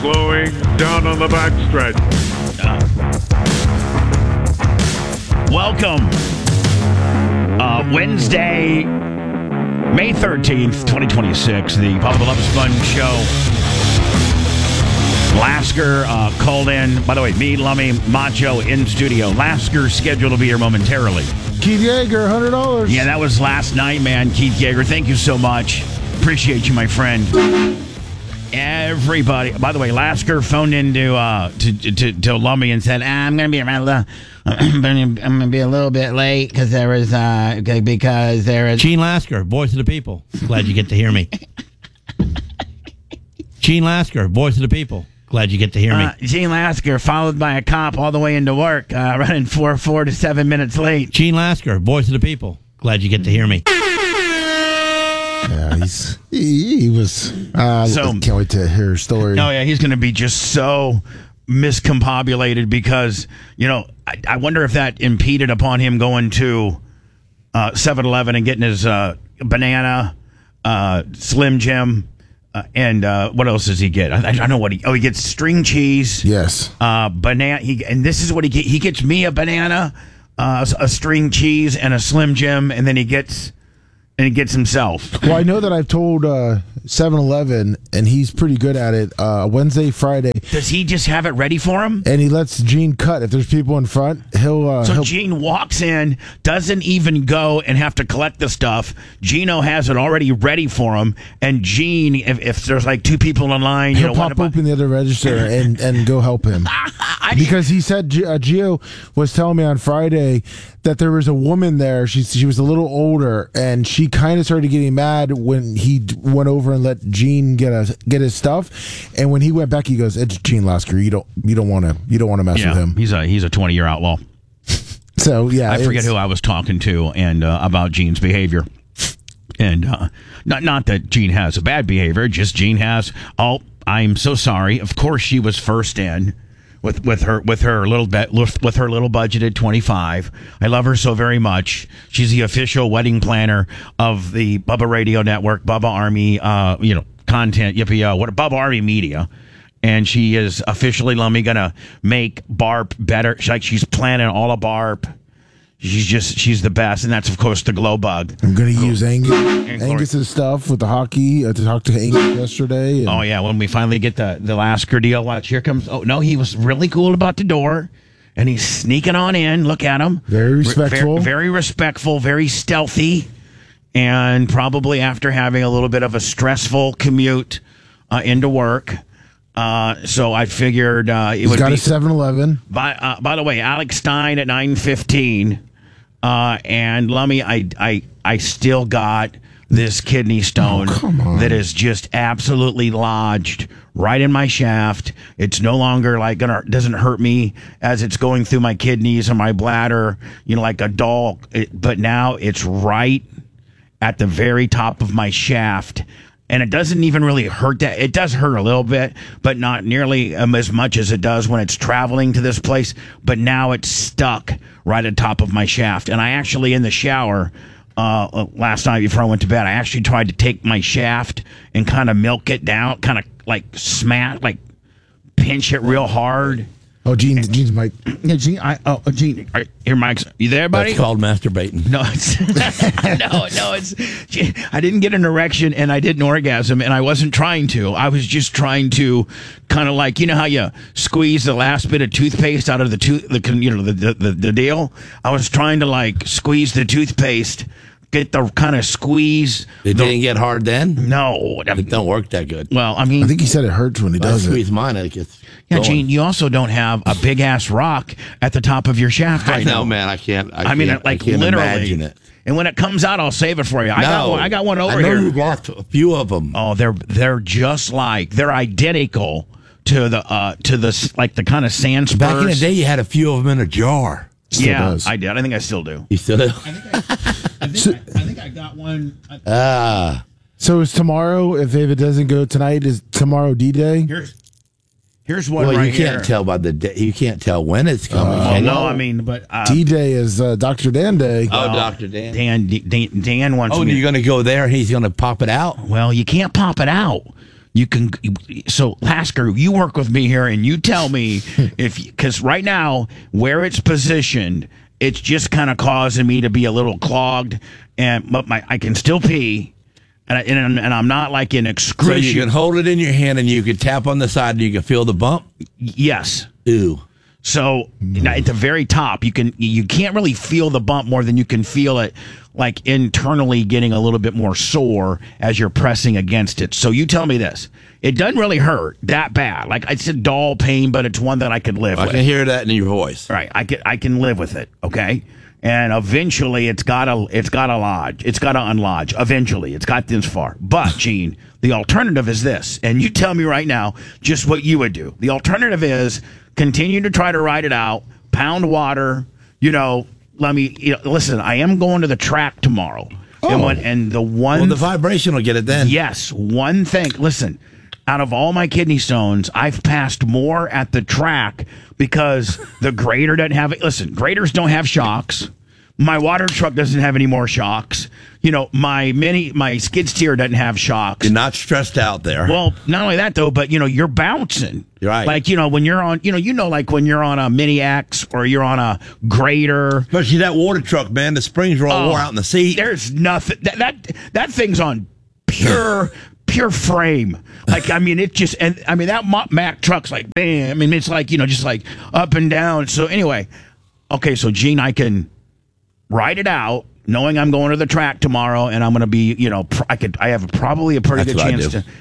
slowing down on the backstretch. Welcome. Wednesday, May 13th, 2026, the Bubba the Loves Fun Show. Lasker called in. By the way, me, Lummy, Macho in studio. Lasker's scheduled to be here momentarily. Keith Yeager, $100. Yeah, that was last night, man. Keith Yeager, thank you so much. Appreciate you, my friend. Everybody. By the way, Lasker phoned in to Lummy and said, "I'm gonna be around. I'm gonna be a little bit late because there is Gene Lasker, voice of the people. Glad you get to hear me. Gene Lasker, voice of the people. Glad you get to hear me. Gene Lasker, followed by a cop all the way into work, running 4 to 7 minutes late. Gene Lasker, voice of the people. Glad you get to hear me. Yeah, he was. Can't wait to hear her story. Oh yeah, he's going to be just so miscombobulated because I wonder if that impeded upon him going to 7-Eleven and getting his banana, Slim Jim. And what else does he get? I don't know what he gets string cheese. Yes. Banana. And this is what he gets. He gets me a banana, a string cheese, and a Slim Jim, and then he gets himself. Well, I know that I've told 7-Eleven, and he's pretty good at it. Wednesday, Friday. Does he just have it ready for him? And he lets Gene cut. If there's people in front, he'll... Gene walks in, doesn't even go and have to collect the stuff. Gino has it already ready for him. And Gene, if there's like two people in line... He'll pop open the other register and go help him. Because he said, Gio was telling me on Friday that there was a woman there. She was a little older, and she kind of started getting mad when he went over and let Gene get his stuff. And when he went back, he goes, "It's Gene Lasker. You don't want to mess with him. He's a 20-year outlaw." So yeah, I forget who I was talking to and about Gene's behavior. And not that Gene has a bad behavior, just Gene has. Oh, I'm so sorry. Of course, she was first in. With her little budgeted 25. I love her so very much. She's the official wedding planner of the Bubba Radio Network, Bubba Army, content, what Bubba Army Media, and she is officially gonna make Barb better. She's planning all of Barb. She's the best, and that's of course the glow bug. I'm gonna use Angus's stuff with the hockey. I talked to Angus yesterday. And oh yeah, when we finally get the Lasker deal, watch, here comes. Oh no, he was really cool about the door, and he's sneaking on in. Look at him, very respectful, very respectful, very stealthy, and probably after having a little bit of a stressful commute into work. So I figured it would be. He's got a 7-Eleven. By the way, Alex Stein at 9:15. And Lummy, I still got this kidney stone that is just absolutely lodged right in my shaft. It's no longer doesn't hurt me as it's going through my kidneys or my bladder, like a doll. But now it's right at the very top of my shaft. And it doesn't even really hurt that. It does hurt a little bit, but not nearly as much as it does when it's traveling to this place. But now it's stuck right at the top of my shaft. And I actually, in the shower last night before I went to bed, I actually tried to take my shaft and kind of milk it down, kind of pinch it real hard. Oh, Gene's mic. Yeah, Gene. Gene. Here, Mike. You there, buddy? That's called masturbating. No, it's no. It's. I didn't get an erection and I didn't orgasm, and I wasn't trying to. I was just trying to kind of how you squeeze the last bit of toothpaste out of the deal. I was trying to squeeze the toothpaste. Get the kind of squeeze. It didn't get hard then? No. It don't work that good. Well, I mean... I think he said it hurts when he does it. Squeeze mine, it gets yeah, going. Gene, you also don't have a big-ass rock at the top of your shaft right now. I know, man. I can't literally. imagine it. And when it comes out, I'll save it for you. I got one over here. I know you got a few of them. Oh, they're just they're identical to the kind of sand spurs. Back in the day, you had a few of them in a jar. Still does. I did. I think I still do. You still do? I think I got one. So is tomorrow, if it doesn't go tonight, is tomorrow D-Day? Here's one well, right you can't here. tell by the day. You can't tell when it's coming. But D-Day is Dr. Dan Day. Oh, Dr. Dan. Dan wants me. Oh, you're going to go there and he's going to pop it out? Well, you can't pop it out. You can, so Lasker, you work with me here, and you tell me because right now where it's positioned, it's just kind of causing me to be a little clogged, but I can still pee, and I'm not like in So excruciating. you can hold it in your hand and you can tap on the side and you can feel the bump. Yes. Ew. So at the very top, you can't really feel the bump more than you can feel it like internally getting a little bit more sore as you're pressing against it. So you tell me this. It doesn't really hurt that bad. Like it's a dull pain, but it's one that I could live with. I can hear that in your voice. Right. I can live with it. Okay. And eventually it's gotta lodge. It's gotta unlodge. Eventually. It's got this far. But Gene, the alternative is this. And you tell me right now just what you would do. The alternative is continue to try to ride it out, pound water, listen, I am going to the track tomorrow. Oh. And the vibration will get it then. Yes, one thing. Listen, out of all my kidney stones, I've passed more at the track because the grader doesn't have it. Listen, graders don't have shocks. My water truck doesn't have any more shocks. My skid steer doesn't have shocks. You're not stressed out there. Well, not only that though, but you're bouncing. You're right. Like when you're on, like when you're on a Mini X or you're on a grader. Especially that water truck, man. The springs are all wore out in the seat. There's nothing. That thing's on pure frame. Like that Mack truck's like bam. I mean, it's like just like up and down. So anyway, okay. So Gene, I can ride it out, knowing I'm going to the track tomorrow, and I'm going to be, I have probably a pretty That's good chance to,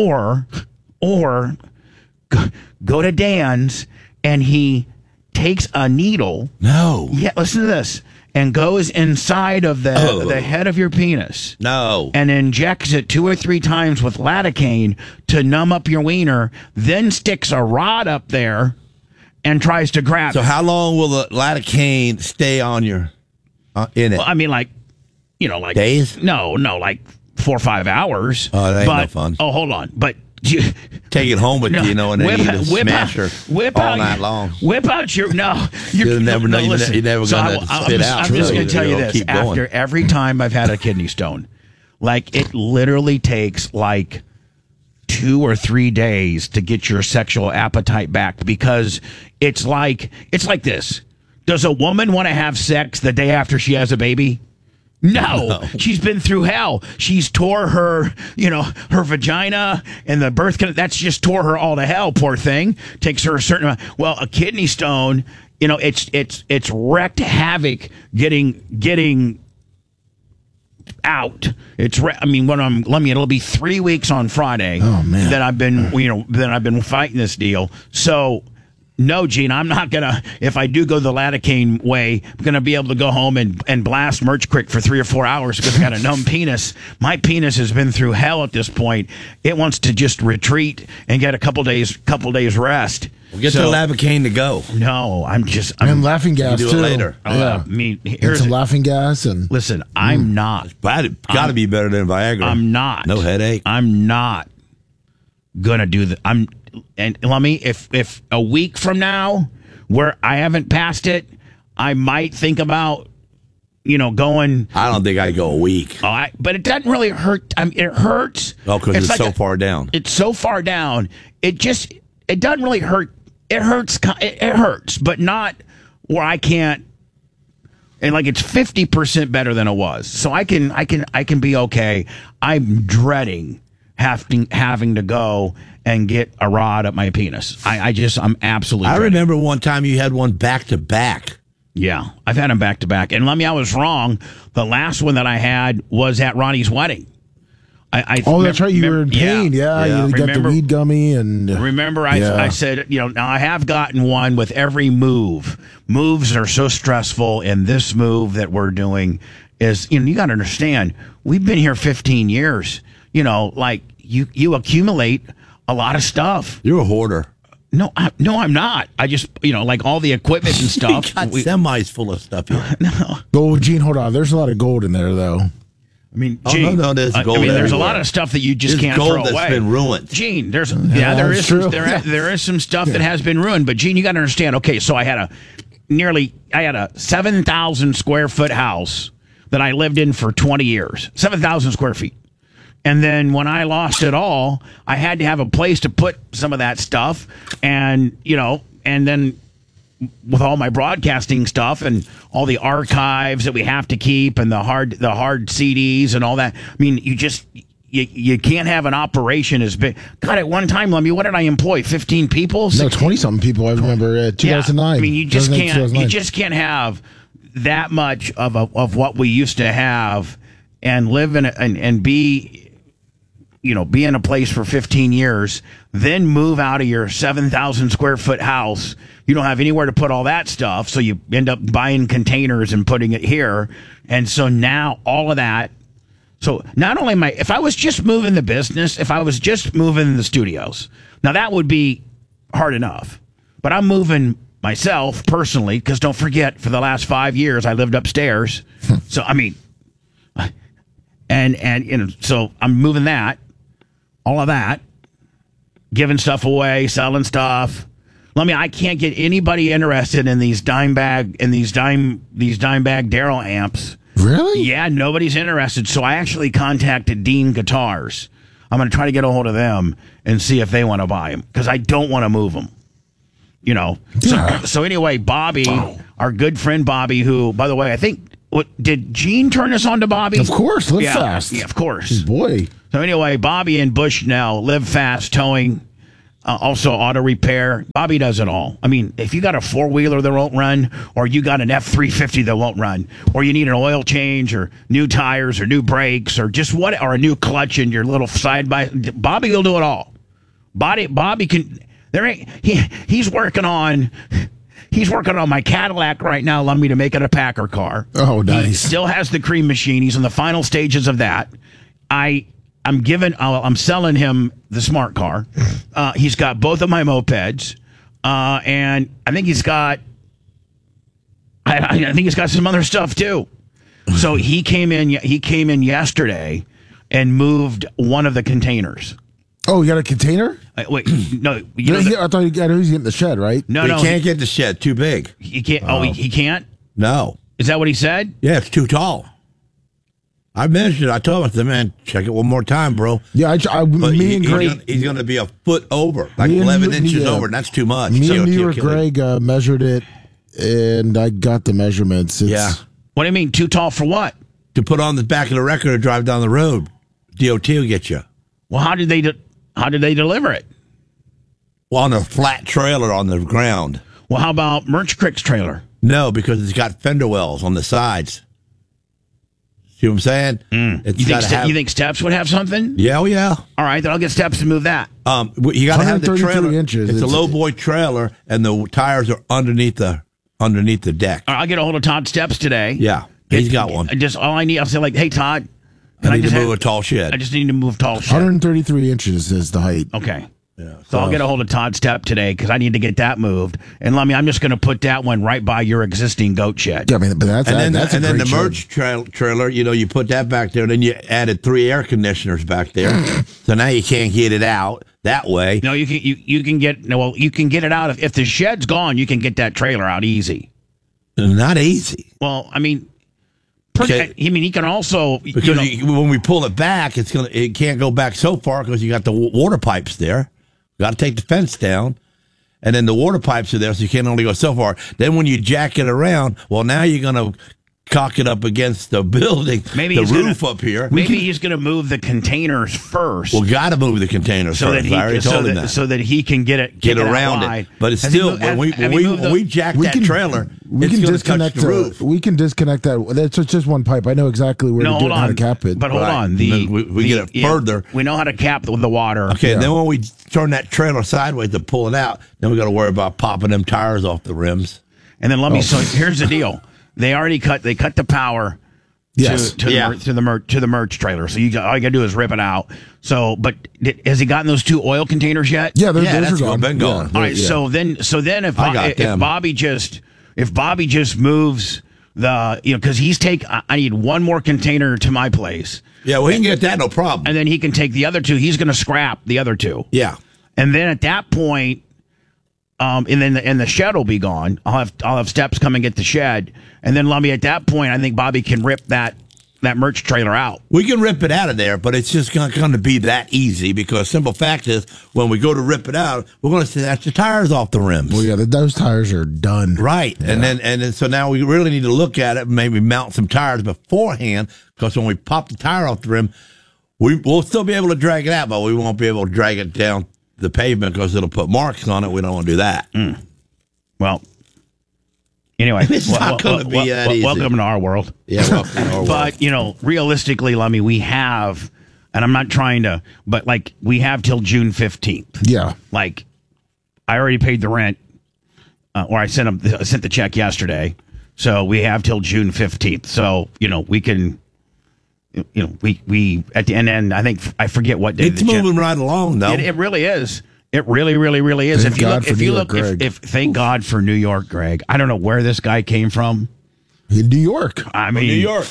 or go to Dan's and he takes a needle. No. Yeah, listen to this, and goes inside of the head of your penis. No. And injects it 2 or 3 times with lidocaine to numb up your wiener, then sticks a rod up there and tries to grab it. So how long will the lidocaine stay on your in it? Well, I mean, like days? No, like 4 or 5 hours. Oh, that ain't no fun. Oh, hold on. But take it home with you, and then you smash her all night long. Whip out your You'll never know. Listen, you're never going to spit out. I'm just going to tell you this. After every time I've had a kidney stone, like it literally takes like 2 or 3 days to get your sexual appetite back, because it's like this. Does a woman want to have sex the day after she has a baby? No. She's been through hell. She's tore her, her vagina and the birth. That's just tore her all to hell. Poor thing. Takes her a certain amount. Well, a kidney stone, it's wreaked havoc getting out. It'll be 3 weeks on Friday. Oh man. That I've been fighting this deal. So. No, Gene, I'm not going to, if I do go the lidocaine way, I'm going to be able to go home and blast Merch Creek for 3 or 4 hours because I got a numb penis. My penis has been through hell at this point. It wants to just retreat and get a couple days rest. Well, get the lidocaine to go. No, I'm laughing gas do too. it later. And some laughing gas and listen, I'm not. It's got to be better than Viagra. I'm not. No headache. I'm not gonna do that. And let me, if a week from now, where I haven't passed it, I might think about, going. I don't think I'd go a week. But it doesn't really hurt. It hurts. Oh, because it's like so far down. It's so far down. It doesn't really hurt. It hurts. It hurts, but not where I can't. And like it's 50% better than it was, so I can be okay. I'm dreading having to go and get a rod up my penis. I'm absolutely. I remember one time you had one back to back. Yeah, I've had them back to back, and I was wrong. The last one that I had was at Ronnie's wedding. That's right. You were in pain. Yeah. You got the weed gummy and. Remember, I said, now I have gotten one with every move. Moves are so stressful, and this move that we're doing is, you got to understand. We've been here 15 years. Like you accumulate a lot of stuff. You're a hoarder. No, I'm not. I just, like all the equipment and stuff. You got semis full of stuff here. No. Gold, Gene, hold on. There's a lot of gold in there, though. Gene, there's gold. There's a lot of stuff that you just can't throw away. That's been ruined. Gene, there is some stuff that has been ruined. But Gene, you got to understand. Okay, so I had a 7,000 square foot house that I lived in for 20 years. 7,000 square feet. And then when I lost it all, I had to have a place to put some of that stuff. And, and then with all my broadcasting stuff and all the archives that we have to keep and the hard CDs and all that. I mean, you can't have an operation as big. God, at one time, Lummy, what did I employ? 15 people? No, 20-something people. I remember 2009. Yeah, I mean, you just can't have that much of what we used to have and live in and be be in a place for 15 years, then move out of your 7,000 square foot house. You don't have anywhere to put all that stuff, so you end up buying containers and putting it here. And so now all of that. So not only if I was just moving the business, if I was just moving the studios, now that would be hard enough. But I'm moving myself personally, because don't forget, for the last 5 years, I lived upstairs. So, I mean, and so I'm moving that. All of that, giving stuff away, selling stuff. I can't get anybody interested in these dime bag Darryl amps. Really? Yeah, nobody's interested. So I actually contacted Dean Guitars. I'm going to try to get a hold of them and see if they want to buy them, because I don't want to move them. Yeah. So anyway, Bobby, our good friend Bobby, who, by the way, I think, did Gene turn us on to Bobby? Of course, Live Fast. Yeah, of course. Boy. So anyway, Bobby and Bushnell, Live Fast Towing, also auto repair. Bobby does it all. I mean, if you got a 4-wheeler that won't run, or you got an F-350 that won't run, or you need an oil change, or new tires, or new brakes, or just or a new clutch in your little Bobby will do it all. Bobby can. He's working on my Cadillac right now, allowing me to make it a Packer car. Oh, nice. He still has the cream machine. He's in the final stages of that. I'm selling him the smart car. He's got both of my mopeds, and I think he's got some other stuff too. So he came in yesterday and moved one of the containers. Oh, you got a container? Wait, no. I thought he was getting the shed, right? No, he can't get the shed. Too big. He can't. Oh, he can't? No. Is that what he said? Yeah, it's too tall. I measured it. I told him, I said, man, check it one more time, bro. Yeah, me and Greg. He's going to be a foot over, like 11 inches over, and that's too much. Me and you or Greg measured it, and I got the measurements. Yeah. What do you mean, too tall for what? To put on the back of the wrecker to drive down the road. DOT will get you. Well, how did they deliver it? Well, on a flat trailer on the ground. Well, how about Merch Crick's trailer? No, because it's got fender wells on the sides. See what I'm saying? You think Steps would have something? Yeah, oh yeah. All right, then I'll get Steps to move that. You got to have the trailer. Inches. It's a low boy trailer, and the tires are underneath the deck. All right, I'll get a hold of Todd Steps today. Yeah, he's got one. Just all I need, I'll say like, hey Todd, I need to move a tall shed. I just need to move tall shed. 133 inches is the height. Okay. Yeah, so I'll get a hold of Todd Stepp today because I need to get that moved. And I'm just going to put that one right by your existing goat shed. Yeah, I mean, but that's then the shed. merch trailer, you put that back there, and then you added 3 air conditioners back there. So now you can't get it out that way. No, you can get it out if the shed's gone. You can get that trailer out easy. Not easy. Well, I mean. He can also because when we pull it back, it can't go back so far because you got the water pipes there. Got to take the fence down, and then the water pipes are there, so you can't only go so far. Then when you jack it around, well, now you're going to cock it up against the building, the roof up here. Maybe he's going to move the containers first. Well, got to move the containers first. I already told him that. So that he can get around it. But it's still, when we jack that trailer, it's going to touch the roof. We can disconnect that. That's just one pipe. I know exactly where to do it, how to cap it. But hold on. We get it further. We know how to cap the water. Okay, then when we turn that trailer sideways to pull it out, then we got to worry about popping them tires off the rims. And then so here's the deal. They already cut the power to the merch trailer. So all you got to do is rip it out. So, but has he gotten those 2 oil containers yet? Yeah, that's gone. Been gone. All right. So then if Bobby just moves because I need 1 more container to my place. Yeah, well, he can get that, no problem. And then he can take the other 2. He's going to scrap the other 2. Yeah. And then at that point, and then the shed will be gone. I'll have Steps come and get the shed, and then at that point, I think Bobby can rip that that merch trailer out. We can rip it out of there, but it's just not going to be that easy because simple fact is when we go to rip it out, we're going to snatch the tires off the rims. Well, yeah, those tires are done. Right. Yeah. And then so now we really need to look at it and maybe mount some tires beforehand because when we pop the tire off the rim, we'll still be able to drag it out, but we won't be able to drag it down the pavement because it'll put marks on it. We don't want to do that. Well, anyway, it's not going to be that easy. Welcome to our world. Yeah, welcome to our world. But, realistically, Lummy, we have, and I'm not trying to, but, we have till June 15th. Yeah. I already paid the rent, or I sent the check yesterday, so we have till June 15th. So, we can, we at the end, I think, I forget what day. It's moving right along, though. It really is. It really, really, really is. Thank God for New York, Greg. Thank God for New York, Greg. I don't know where this guy came from. In New York. I mean, New York.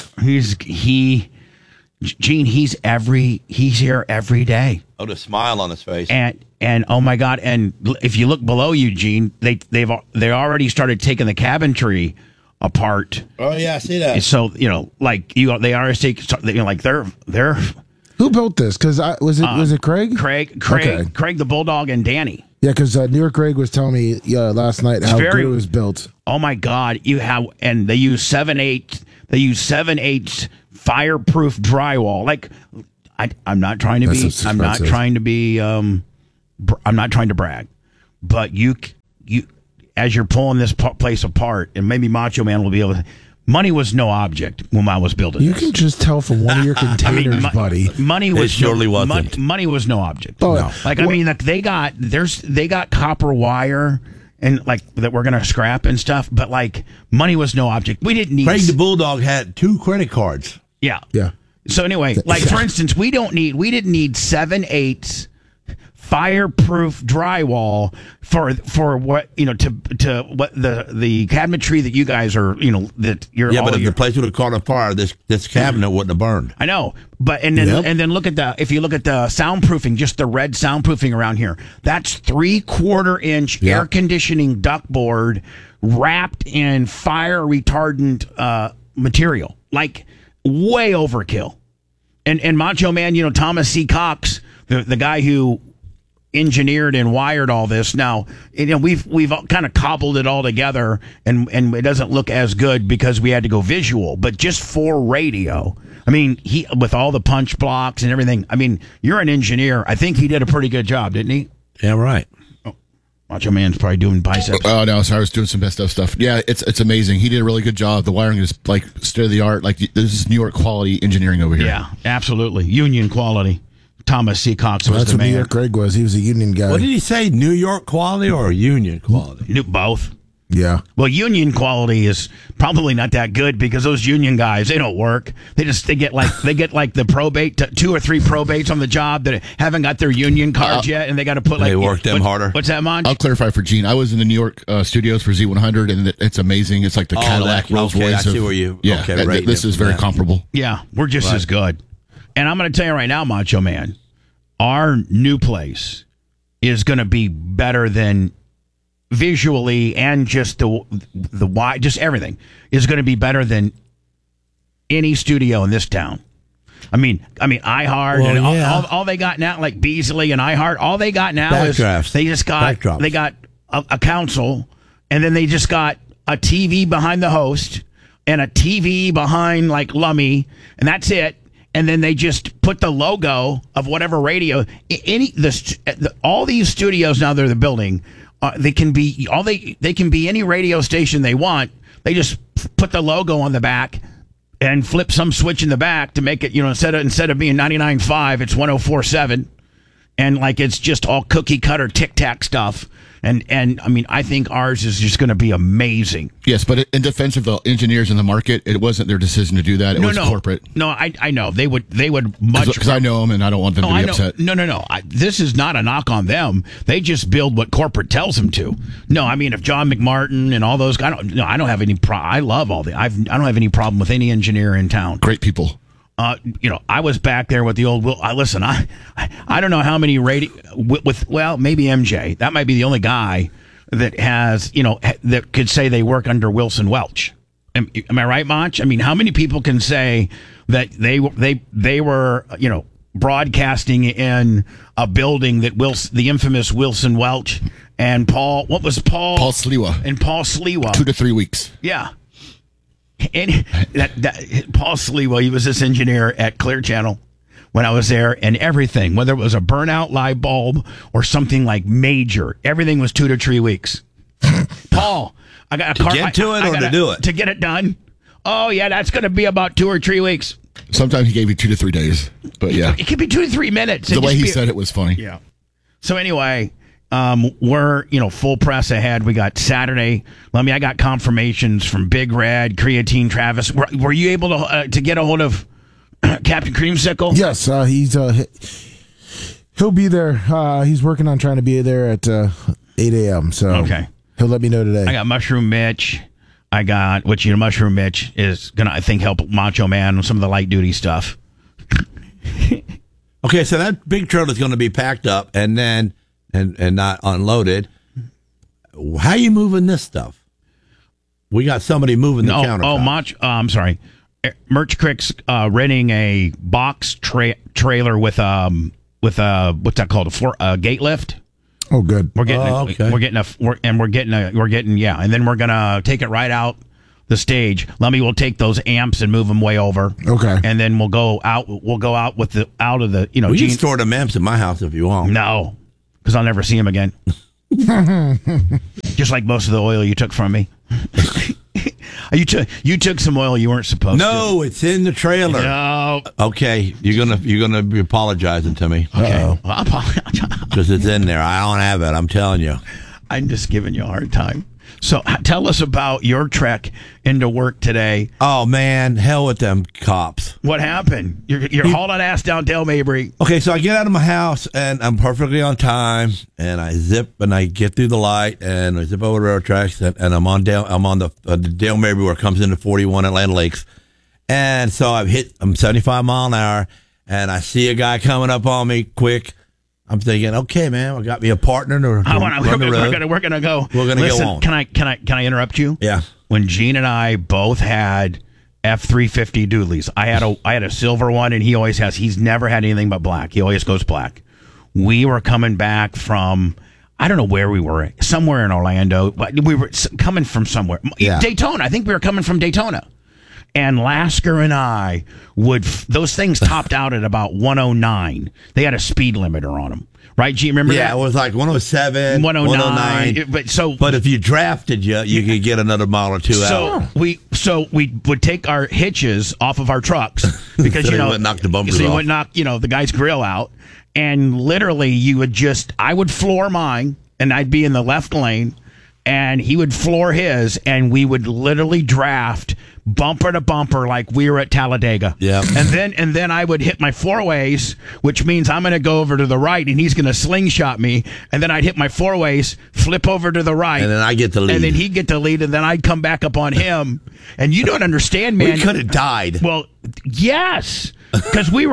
Gene, he's here every day. Oh, the smile on his face. And oh my God! And if you look below you, Gene, they already started taking the cabinetry apart. Oh yeah, I see that. So they already take they're. Who built this? Because was it Craig? Craig, Okay. Craig the Bulldog, and Danny. Yeah, because New York Greg was telling me last night how good it was built. Oh my God! And they use 7/8. They use 7/8 fireproof drywall. I'm not trying to be. That's I'm not trying to be. I'm not trying to brag, but you as you're pulling this place apart, and maybe Macho Man will be able to. Money was no object when I was building. You this. can just tell from one of your containers, buddy. Money was surely wasn't. Money was no object. Oh, no. They got copper wire and that we're gonna scrap and stuff, but money was no object. We didn't need. Craig the Bulldog had 2 credit cards. Yeah. Yeah. So anyway, for instance, we didn't need 7/8 fireproof drywall for what to what the cabinetry that you guys are that you're but if the place would have caught on fire, this cabinet wouldn't have burned. I know, but and then look at if you look at the soundproofing, just the red soundproofing around here, that's 3/4 inch air conditioning ductboard wrapped in fire retardant material, way overkill. And Macho Man, Thomas C. Cox, the guy who engineered and wired all this. Now, we've kind of cobbled it all together, and it doesn't look as good because we had to go visual. But just for radio, I mean, he with all the punch blocks and everything. I mean, you're an engineer. I think he did a pretty good job, didn't he? Yeah, right. Macho Man's probably doing biceps. Oh no, sorry, I was doing some best stuff. Yeah, it's amazing. He did a really good job. The wiring is state of the art. This is New York quality engineering over here. Yeah, absolutely. Union quality. Thomas C. Cox was That's the what man. New York Greg was. He was a union guy. What did he say? New York quality or Union quality? Both. Yeah. Well, union quality is probably not that good because those union guys, they don't work. They get the probate, 2 or 3 probates on the job that haven't got their union cards yet, and they got to put they work them harder. What's that, Monch? I'll clarify for Gene. I was in the New York studios for Z100, and it's amazing. It's like the Cadillac Rolls Royce. I see where you. Yeah, okay, this is very comparable. Yeah, we're just as good. And I'm going to tell you right now, Macho Man, our new place is going to be better than visually and just the wide, just everything is going to be better any studio in this town. I mean, iHeart and all they got now, like Beasley and iHeart, all they got now is they just got a console, and then they just got a TV behind the host and a TV behind Lummy, and that's it. And then they just put the logo of whatever radio. All these studios now they're building. They can be they can be any radio station they want. They just put the logo on the back and flip some switch in the back to make it instead of being 99.5, it's 104.7, and it's just all cookie cutter tic tac stuff. And I mean, I think ours is just going to be amazing. Yes, but in defense of the engineers in the market, it wasn't their decision to do that. It was corporate. No, I know they would much because I know them and I don't want them to be upset. No. This is not a knock on them. They just build what corporate tells them to. No, I mean if John McMartin and all those guys, I don't have any. I love all the. I don't have any problem with any engineer in town. Great people. I was back there with the old Will. Listen, I don't know how many maybe MJ. That might be the only guy that has, that could say they work under Wilson Welch. Am I right, Monch? I mean, how many people can say that they were broadcasting in a building that the infamous Wilson Welch and Paul Sliwa. and Paul Sliwa 2 to 3 weeks. Yeah. And that Paul Sliwa, he was this engineer at Clear Channel when I was there, and everything, whether it was a burnout light bulb or something like major, everything was 2 to 3 weeks. Paul, I got a car. To get to it or to do it? To get it done. Oh, yeah, that's going to be about 2 or 3 weeks. Sometimes he gave you 2 to 3 days, but yeah. It could be 2 to 3 minutes. The way he said it was funny. Yeah. So anyway, we're, full press ahead. We got Saturday. I got confirmations from Big Red, Creatine, Travis. Were you able to get a hold of Captain Creamsicle? Yes, he'll be there. He's working on trying to be there at 8 a.m. So okay. He'll let me know today. I got Mushroom Mitch. Mushroom Mitch is going to, I think, help Macho Man with some of the light duty stuff. Okay, so that big trailer is going to be packed up and then and not unloaded. How are you moving this stuff? We got somebody moving the countertop. I'm sorry. Merch Crick's renting a box trailer with what's that called? A gate lift. Oh, good. We're getting and then we're gonna take it right out the stage. Lummy will take those amps and move them way over. Okay. And then we'll go out with the out of the You can store them amps in my house if you want. No, because I'll never see them again. Just like most of the oil you took from me. You took some oil you weren't supposed to. No, it's in the trailer. No. Okay, you're gonna be apologizing to me. Okay. Well, I'll apologize. Because it's in there. I don't have it. I'm telling you. I'm just giving you a hard time. So tell us about your trek into work today. Oh man, hell with them cops. What happened? You're hauling ass down Dale Mabry. Okay, so I get out of my house and I'm perfectly on time, and I zip and I get through the light and I zip over the railroad tracks and I'm on the Dale Mabry where it comes into 41 Atlantic Lakes, and so I'm 75 mile an hour and I see a guy coming up on me quick. I'm thinking, okay, man, I got me a partner to run the road. We're gonna go. We're gonna go on. Can I interrupt you? Yeah. When Gene and I both had F-350 dualies, I had a silver one, and he always has. He's never had anything but black. He always goes black. We were coming back from, I don't know where we were, somewhere in Orlando, but we were coming from somewhere. Yeah. Daytona. I think we were coming from Daytona. And Lasker and I those things topped out at about 109. They had a speed limiter on them. Right, G? Remember that? Yeah, it was like 107, 109. But if you drafted you could get another mile or two out. So we would take our hitches off of our trucks because, so you wouldn't knock the bumpers off. You would knock, the guy's grill out. And literally I would floor mine, and I'd be in the left lane, and he would floor his, and we would literally draft bumper to bumper like we were at Talladega. Yeah. And then I would hit my four ways, which means I'm going to go over to the right and he's going to slingshot me. And then I'd hit my four ways, flip over to the right. And then I get the lead. And then he'd get the lead, and then I'd come back up on him. And you don't understand, man. We could have died. Well, yes. Because we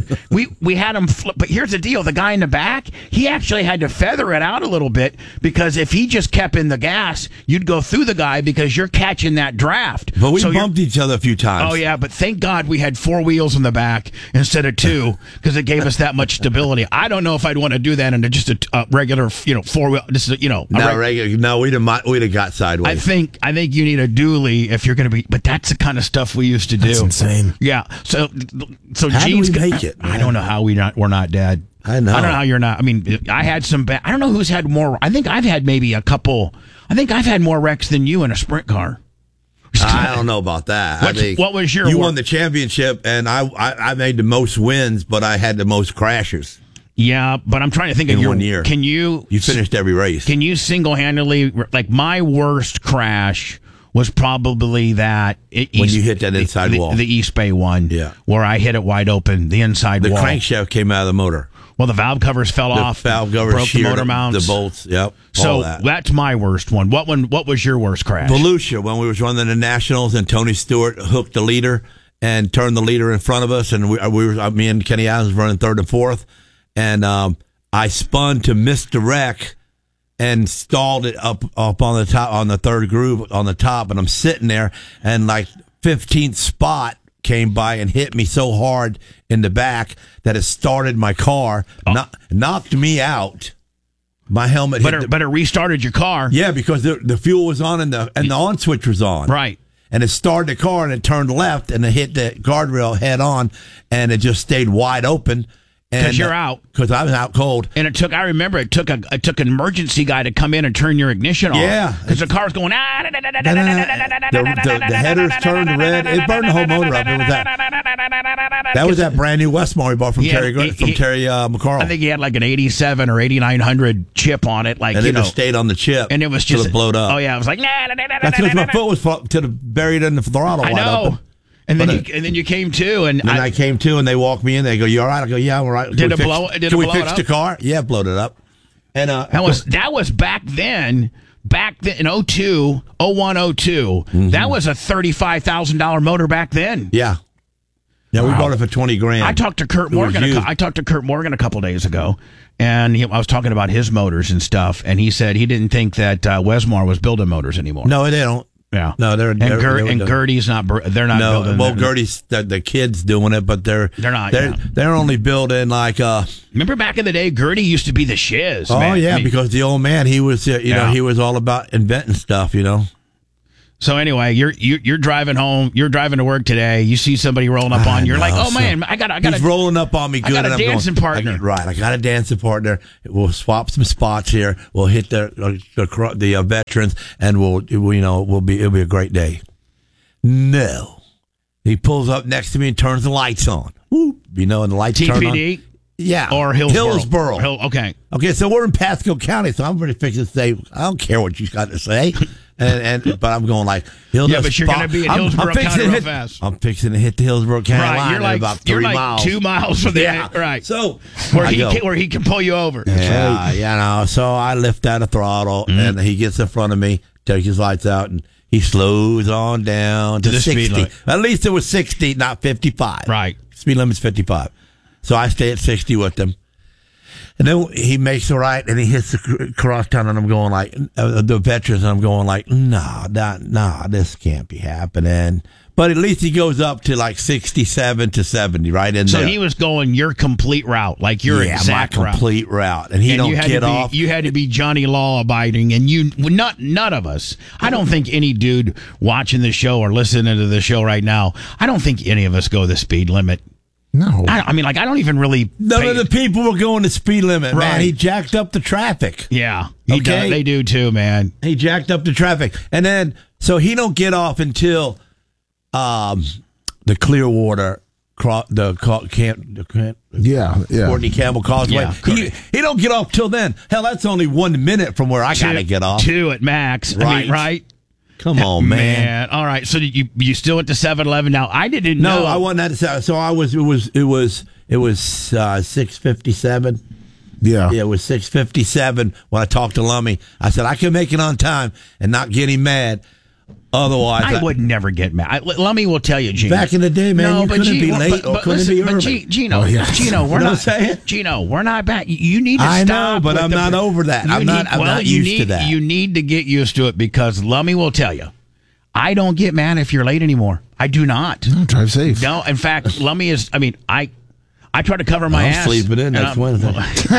had him flip. But here's the deal. The guy in the back, he actually had to feather it out a little bit, because if he just kept in the gas, you'd go through the guy because you're catching that draft. But we bumped each other a few times. Oh, yeah. But thank God we had four wheels in the back instead of two, because it gave us that much stability. I don't know if I'd want to do that into just a regular, four-wheel. This is, not regular. No, we'd have got sideways. I think you need a dually if you're going to be. But that's the kind of stuff we used to do. That's insane. Yeah. So how Gene's do we make it? I don't know how we're not dead. I know. I don't know how you're not. I mean, I had some bad. I don't know who's had more. I think I've had maybe a couple. I think I've had more wrecks than you in a sprint car. I don't know about that. What was your? You won the championship, and I made the most wins, but I had the most crashes. Yeah, but I'm trying to think of in your 1 year. Can you? You finished every race. Can you single-handedly, like my worst crash was probably that when you hit that inside wall, the East Bay one, where I hit it wide open, the inside wall. The crankshaft came out of the motor. Well, the valve covers fell off. Valve covers broke the motor mounts, the bolts. Yep. So that's my worst one. What was your worst crash? Volusia, when we was running the Nationals, and Tony Stewart hooked the leader and turned the leader in front of us, and me and Kenny Adams running third and fourth, and I spun to misdirect and stalled it up on the top, on the third groove on the top, and I'm sitting there, and like 15th spot came by and hit me so hard in the back that it started my car, knocked me out. My helmet hit but it restarted your car. Yeah, because the fuel was on and the on switch was on. Right. And it started the car and it turned left and it hit the guardrail head on and it just stayed wide open. Because you're out. Because I was out cold. And it took an emergency guy to come in and turn your ignition off. Yeah. Because the car's going, The headers turned red. It burned the whole motor up. It was that was that brand new Westmore we bought from Terry McCarl. I think he had like an 87 or 8900 chip on it. Like, and it just stayed on the chip. And it was just. It blowed up. Oh, yeah. It was like, that's because my foot was buried in the throttle. I know. Open. And then you came to, and I came to, and they walked me in. They go, "You all right?" I go, "Yeah, I'm all right." Can we fix the car? Yeah, blowed it up. And that was back then. Back then in 02, 01, 02. That was a $35,000 motor back then. Yeah. Yeah, we bought it for $20,000. I talked to Kurt Morgan. I talked to Kurt Morgan a couple days ago, and I was talking about his motors and stuff, and he said he didn't think that Westmore was building motors anymore. No, they don't. Yeah, no, they're Gertie's not. They're not building. Well, Gertie's the kids doing it, but they're not. They're only building like. Remember back in the day, Gertie used to be the shiz. Oh man. yeah, because the old man he was he was all about inventing stuff. So anyway, you're driving home. You're driving to work today. You see somebody rolling up on you. You're like, oh man, I got. He's rolling up on me. Good. I got a dancing partner. I got a dancing partner. We'll swap some spots here. We'll hit the veterans, and it'll be a great day. No, he pulls up next to me and turns the lights on. Woo. And the lights turn on. TPD. Yeah, or Hillsboro. Okay, so we're in Pasco County, so I'm ready to fix to say I don't care what you got to say. But I'm going like but you're going to be in Hillsborough County real fast. I'm fixing to hit the Hillsborough County line you're like, about 3 miles. 2 miles from there. Right. So where he can pull you over. Yeah, so I lift out a throttle and he gets in front of me, takes his lights out, and he slows on down to 60. At least it was 60, not 55. Right. Speed limit's 55. So I stay at 60 with him. And then he makes a right, and he hits the crosstown, and I'm going like, the veterans, and I'm going like, no, this can't be happening. But at least he goes up to like 67 to 70, right in there. So he was going your complete route, like your exact my complete route. And he don't get off. You had to be Johnny Law abiding, and none of us. I don't think any dude watching the show or listening to the show right now, I don't think any of us go the speed limit. No. I don't even really. None of the people were going the speed limit, man. He jacked up the traffic. Yeah. They do too, man. He jacked up the traffic. And then, so he don't get off until the Clearwater, Courtney Campbell Causeway. Yeah, he don't get off till then. Hell, that's only 1 minute from where I got to get off. 2 at max. Right. Right? Come on, man. All right. So you still at the 7-Eleven now? I didn't know. No, I wasn't at the. So I was. It was 6:57. Yeah. It was 6:57 when I talked to Lummy. I said I can make it on time and not get him mad. Otherwise, I would never get mad. Lummy will tell you, Gino. Back in the day, man, you couldn't be late or couldn't be early. Gino, we're not saying. Gino, we're not back. You need to stop. I know, but I'm not over that. I'm not used to that. You need to get used to it because Lummy will tell you. I don't get mad if you're late anymore. I do not. No, drive safe. No, in fact, Lummy is. I mean, I try to cover my ass. I'm sleeping in next Wednesday.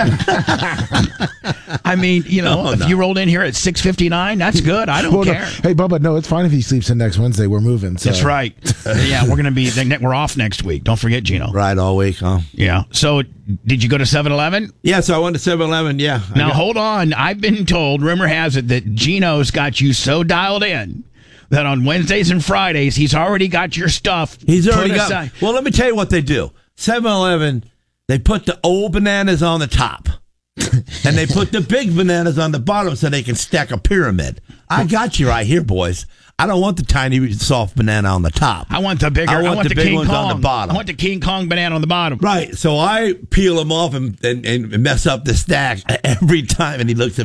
I mean, if you rolled in here at 6:59, that's good. I don't care. No. Hey, Bubba, no, it's fine if he sleeps in next Wednesday. We're moving. So. That's right. Yeah, we're off next week. Don't forget, Gino. Right, all week, huh? Yeah. So, did you go to 7-Eleven? Yeah, so I went to 7-Eleven, yeah. Now, hold on. I've been told, rumor has it, that Gino's got you so dialed in that on Wednesdays and Fridays, he's already got your stuff. He's already got. Well, let me tell you what they do. 7-Eleven, they put the old bananas on the top. And they put the big bananas on the bottom so they can stack a pyramid. I got you right here, boys. I don't want the tiny, soft banana on the top. I want the bigger. I want the big King ones Kong on the bottom. I want the King Kong banana on the bottom. Right. So I peel them off and mess up the stack every time. And he looks at me and goes,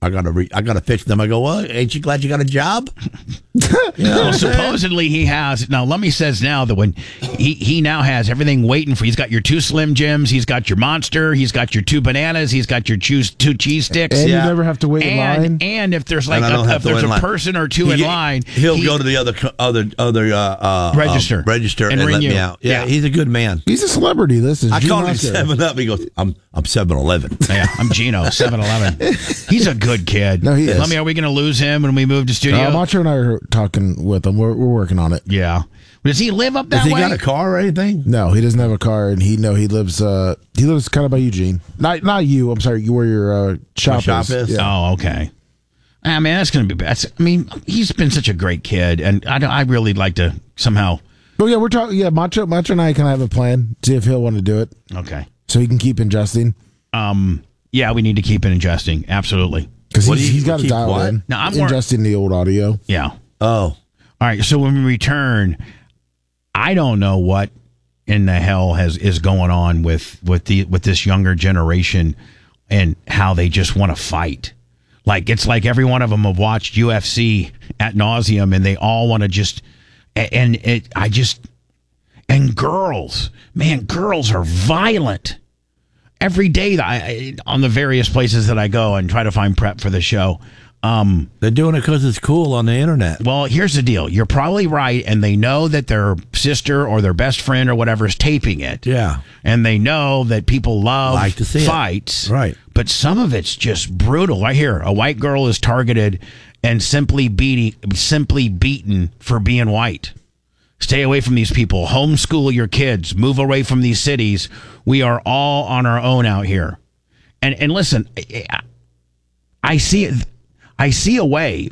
I gotta fix them. I go, well, ain't you glad you got a job? Well, supposedly he has. Now, Lummy says now that when he now has everything waiting for you. He's got your 2 Slim Jims. He's got your Monster. He's got your 2 bananas. He's got your 2 cheese sticks. And you never have to wait in line. And if there's like And I don't have if to there's wait in a line. person or two in line, He'll go to the other register and ring let you. me out. Yeah, he's a good man. He's a celebrity. This is I Gene called him Lasker. 7-Up. He goes, I'm 7-Eleven. Yeah, I'm Gino, 7-Eleven. He's a good kid. No, he is. Lummy, are we going to lose him when we move to studio? Macho and I are talking with him. We're working on it. Yeah. Does he live up that Has he way? got a car or anything? No, he doesn't have a car, and he lives kind of by Eugene. Not you. I'm sorry, you where your shop is. Yeah. Oh, okay. I mean, that's going to be bad. I mean, he's been such a great kid, and I really like to somehow. Oh yeah, we're talking. Yeah, Macho and I can have a plan. See if he'll want to do it, Okay. so he can keep ingesting. Yeah, we need to keep it ingesting. Absolutely. Because What do you he's got to keep dial what? in. No, I'm more- ingesting the old audio. Yeah. Oh, All right. So when we return, I don't know what in the hell is going on with this younger generation and how they just want to fight. Like it's like every one of them have watched UFC ad nauseum, and they all want to just and girls, man, girls are violent. Every day on the various places that I go and try to find prep for the show. they're doing it because it's cool on the internet. Well, here's the deal. You're probably right, and they know that their sister or their best friend or whatever is taping it. Yeah. And they know that people love Like to see it. fights. Right. But some of it's just brutal. Right here, a white girl is targeted and simply beaten for being white. Stay away from these people. Homeschool your kids. Move away from these cities. We are all on our own out here. And listen, I see a way